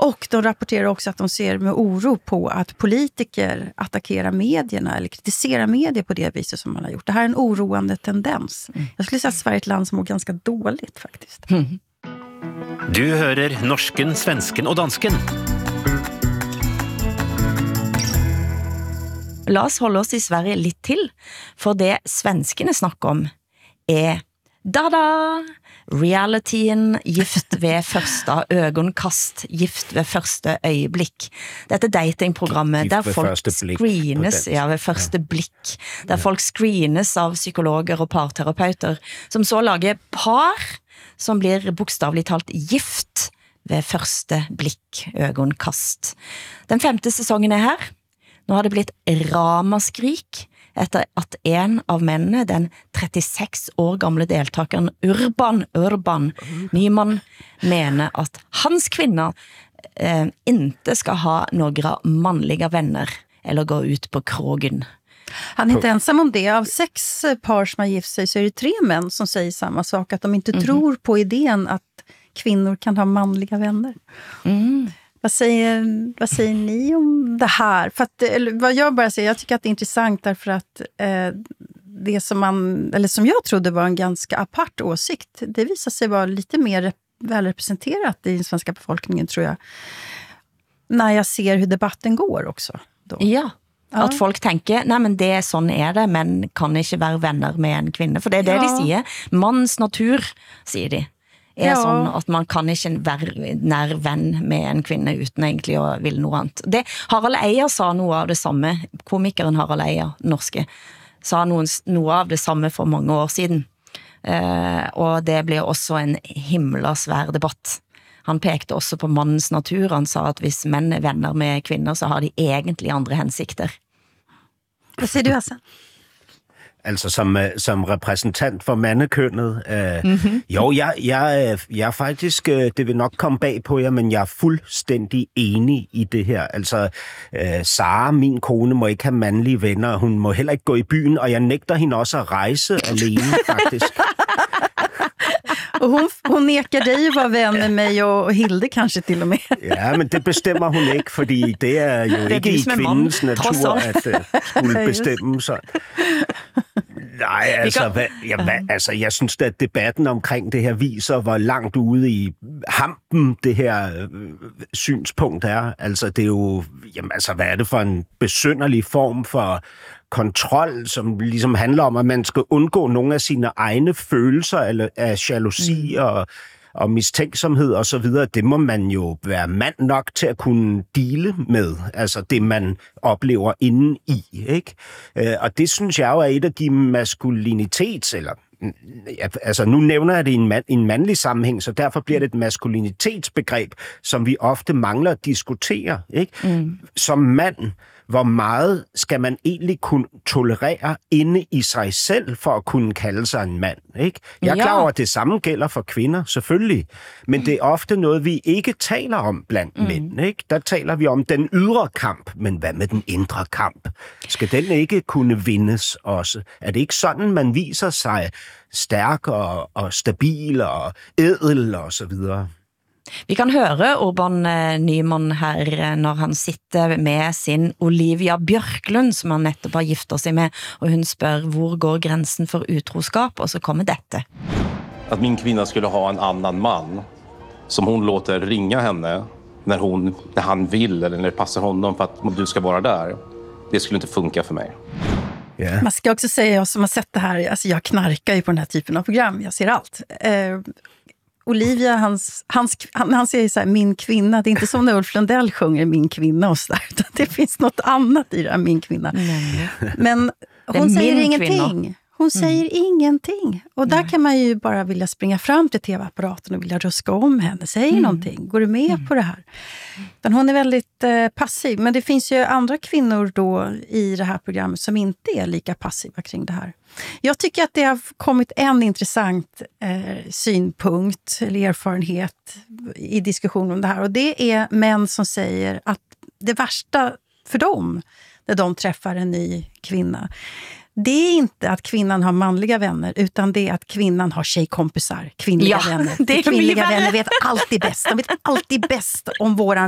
Och de rapporterar också att de ser med oro på att politiker attackerar medierna eller kritiserar medier på det viset som man har gjort. Det här är en oroande tendens. Jag skulle säga att Sverige är ett land som mår ganska dåligt faktiskt. Du hører norsken, svensken og dansken. La oss holde oss i Sverige litt til, for det svenskene snakker om er da-da! Realityen Gift ved første øgonkast, Gift ved første øyeblikk. Dette datingprogrammet der folk screenes ved første blikk, der folk screenes av psykologer og parterapeuter, som så lager par som blir bokstavligt talt gift ved første blikk, øgonkast. Den 5. sesongen er her. Nå har det blitt ramaskrik etter at en av mennene, den 36 år gamle deltakeren Urban Nyman, mener at hans kvinner inte ska ha några manliga vänner eller gå ut på krogen. Han är inte ensam om det. Av 6 par som har gift sig så är det 3 män som säger samma sak. Att de inte tror på idén att kvinnor kan ha manliga vänner. Vad säger ni om det här? För att, vad jag bara säger, jag tycker att det är intressant därför att det som jag trodde var en ganska apart åsikt, det visar sig vara lite mer välrepresenterat i den svenska befolkningen, tror jag. När jag ser hur debatten går också. Då. Ja. At folk tenker, nej, men det sånn er det, men kan ikke være venner med en kvinne. For det er det de sier. Mans natur, sier de. Er sånn at man kan ikke være nær venn med en kvinne uten egentlig å ville noe annet. Det, Harald Eia sa noe av det samme. Komikeren Harald Eia, norske, sa noe av det samme for mange år siden. Og det ble også en himla svær debatt. Han pekte også på mannens natur. Han sa at hvis menn er venner med kvinner, så har de egentlig andre hensikter. Hvad siger du, Hassan? Altså som repræsentant for mandekønnet. Jo, jeg er faktisk, det vil nok komme bag på jer, men jeg er fuldstændig enig i det her. Altså, Sara, min kone, må ikke have mandlige venner. Hun må heller ikke gå i byen, og jeg nægter hende også at rejse alene, faktisk. Och hon nekar dig att vara vän med mig och Hilde kanske till och med. Ja, men det bestemmer hun ikke, fordi det er jo ikke i kvindens natur at skulle bestemme sig. Nej, altså, jeg synes, at debatten omkring det her viser, hvor langt ude i hampen det her synspunkt er. Altså, det er jo, jamen, altså, hvad er det for en besynderlig form for kontrol, som ligesom handler om, at man skal undgå nogle af sine egne følelser eller af jalousi og mistænksomhed og så videre. Det må man jo være mand nok til at kunne deale med, altså det man oplever inden i, ikke? Og det synes jeg jo er et af de maskulinitets, eller altså nu nævner jeg det i en mandlig sammenhæng, så derfor bliver det et maskulinitetsbegreb, som vi ofte mangler at diskutere, ikke? Som mand, hvor meget skal man egentlig kunne tolerere inde i sig selv for at kunne kalde sig en mand, ikke? Jeg er klar over, at det samme gælder for kvinder, selvfølgelig. Men det er ofte noget, vi ikke taler om blandt mænd, ikke? Der taler vi om den ydre kamp, men hvad med den indre kamp? Skal den ikke kunne vindes også? Er det ikke sådan, man viser sig stærk og stabil og ædel og så videre? Vi kan høre Urban Nyman her når han sitter med sin Olivia Bjørklund, som han nettopp har giftet sig med, og hun spør, hvor går gränsen for utroskap? Og så kommer dette. Att min kvinna skulle ha en annan man som hon låter ringa henne när han vill eller när det passar honom för att du ska vara där. Det skulle inte funka för mig. Yeah. Man ska också säga, jag som har sett det här, alltså jag knarkar ju på den här typen av program, jag ser allt. Olivia, han säger så här, min kvinna, det är inte som när Ulf Lundell sjunger min kvinna och så där, utan det finns något annat i det här, min kvinna. Men hon säger ingenting. Hon säger ingenting. Och där kan man ju bara vilja springa fram till tv-apparaten och vilja ruska om henne. Säg någonting. Går du med på det här? Men hon är väldigt passiv. Men det finns ju andra kvinnor då i det här programmet som inte är lika passiva kring det här. Jag tycker att det har kommit en intressant synpunkt eller erfarenhet i diskussion om det här. Och det är män som säger att det värsta för dem när de träffar en ny kvinna, det är inte att kvinnan har manliga vänner, utan det är att kvinnan har tjejkompisar, kvinnliga vänner. Det är kvinnliga vänner vet alltid bäst. De vet alltid bäst om våran